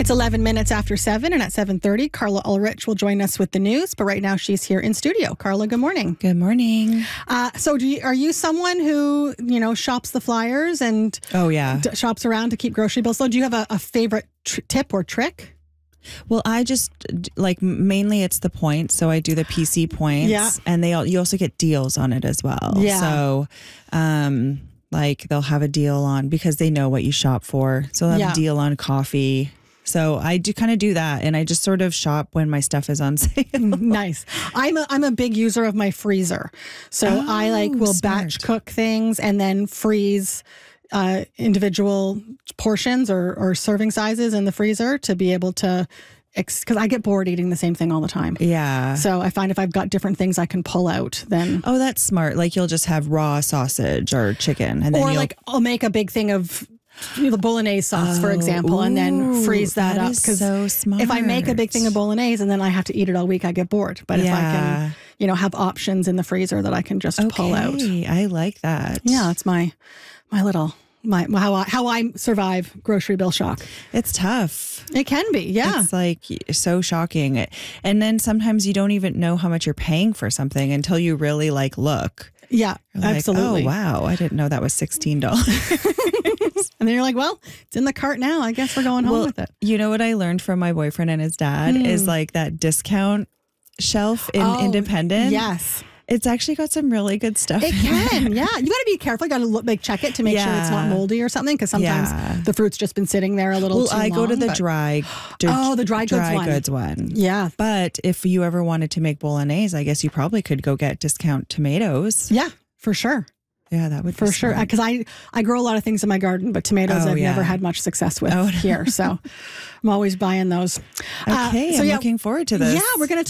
It's 11 minutes after 7, and at 7:30, Carla Ulrich will join us with the news. But right now, she's here in studio. Carla, good morning. Good morning. So are you someone who, shops the flyers and shops around to keep grocery bills low? Do you have a favorite tip or trick? Well, I just mainly it's the points. So I do the PC points, and you also get deals on it as well. Yeah. So, they'll have a deal on because they know what you shop for. So they'll have a deal on coffee. So I do kind of do that, and I just sort of shop when my stuff is on sale. Nice. I'm a big user of my freezer, so I will batch cook things and then freeze individual portions or serving sizes in the freezer to be able to. Because I get bored eating the same thing all the time. Yeah. So I find if I've got different things I can pull out, then. Oh, that's smart. You'll just have raw sausage or chicken, and then I'll make a big thing of. The bolognese sauce, for example, and then freeze that up. Because so smart. If I make a big thing of bolognese and then I have to eat it all week, I get bored. But if I can, have options in the freezer that I can just pull out. I like that. Yeah, it's my little how I survive grocery bill shock. It's tough. It can be, yeah. It's so shocking. And then sometimes you don't even know how much you're paying for something until you really look. Yeah, absolutely. Oh, wow. I didn't know that was $16. And then you're like, well, it's in the cart now. I guess we're going home with it. You know what I learned from my boyfriend and his dad is that discount shelf in Independent. Yes. It's actually got some really good stuff. It can, yeah. You got to be careful. You got to check it to make sure it's not moldy or something, because sometimes the fruit's just been sitting there a little too long. I go to the dry goods one. Yeah. But if you ever wanted to make bolognese, I guess you probably could go get discount tomatoes. Yeah, for sure. Yeah, that would be for sure. Because I grow a lot of things in my garden, but tomatoes I've never had much success with here. So I'm always buying those. Okay, I'm looking forward to this. Yeah, we're going to